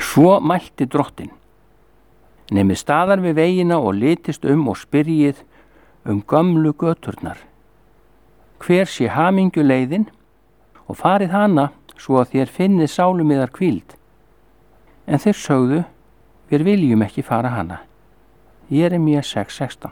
Svo mælti Drottinn: Nemið staðar við vegina og litist og spyrjið gömlu göturnar. Hver sé hamingju leiðin, og farið hana svo að þér finnið sálum yðar hvíld. En þeir sögðu: Við viljum ekki fara hana. Jeremía 6:16.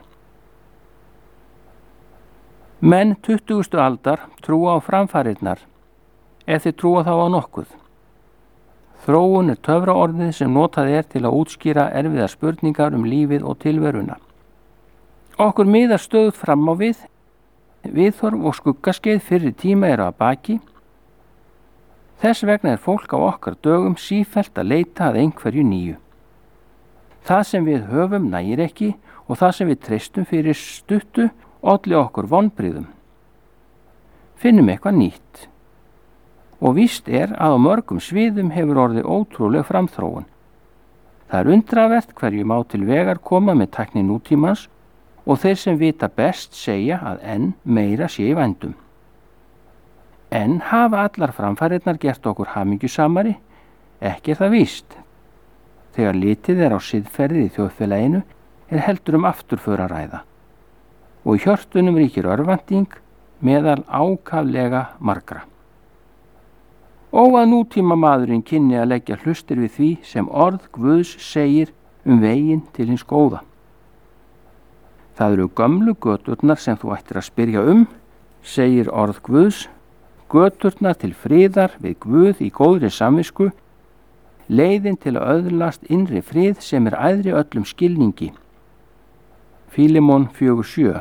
Menn 20. aldar trúa á framfarirnar, ef þeir trúa þá á nokkuð. Þróun töfraorðið sem notað til að útskýra erfiðar spurningar lífið og tilveruna. Okkur miðar stöðugt fram á við, viðhorf og skuggaskeið fyrri tíma eru að baki. Þess vegna fólk á okkar dögum sífellt að leita að einhverju nýju. Það sem við höfum nægir ekki og það sem við treystum fyrir stuttu olli okkur vonbrigðum. Finnum eitthvað nýtt. Og víst að á mörgum sviðum hefur orðið ótrúleg framþróun. Það undravert hverju má til vegar koma með tækni nútímans og þeir sem vita best segja að enn meira sé í vændum. En hafa allar framfarirnar gert okkur hamingjusamari? Ekki það víst. Þegar litið á siðferðið í þjóðfélaginu heldur afturför að ræða. Og í hjörtunum ríkir örvænting meðal ákaflega margra. Og að nútíma maðurinn kynni að leggja hlustir við því sem orð Guðs segir veginn til hins góða. Það eru gömlu göturnar sem þú ættir að spyrja segir orð Guðs, göturnar til friðar við Guð í góðri samvisku, leiðin til að öðlast innri frið sem æðri öllum skilningi. Fílemon 4:7.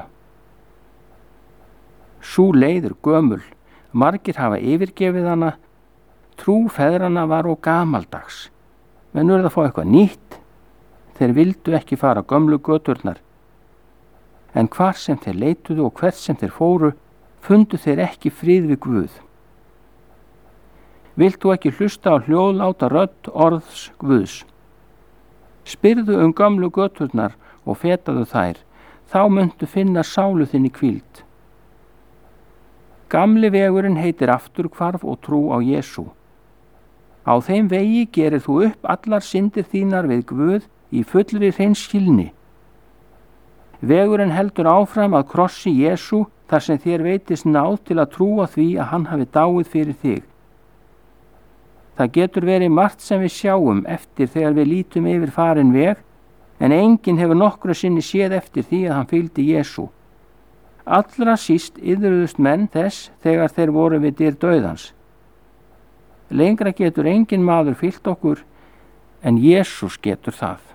Sú leið gömul, margir hafa yfirgefið hana, trú feðranna var og gamaldags. Menn að fá eitthvað nýtt, þeir vildu ekki fara gömlu göturnar. En hvar sem þeir leituðu og hvert sem þeir fóru, fundu þeir ekki frið við Guð. Vilt þú ekki hlusta á hljóðláta rödd orðs Guðs? Spyrðu gömlu göturnar og fetaðu þær, þá muntu finna sálu þinni hvíld. Gamli vegurinn heitir afturhvarf og trú á Jesú. Á þeim vegi gerir þú upp allar syndir þínar við Guð í fullri hreinskilni. Vegurinn heldur áfram að krossi Jesú þar sem þér veitist náð til að trúa því að hann hafi dáið fyrir þig. Það getur verið margt sem við sjáum eftir þegar við lítum yfir farin veg, en enginn hefur nokkru sinni séð eftir því að hann fylgdi Jesú. Allra síst iðruðust menn þess þegar þeir voru við dyr dauðans. Lengra getur enginn maður fylgt okkur, en Jesús getur það.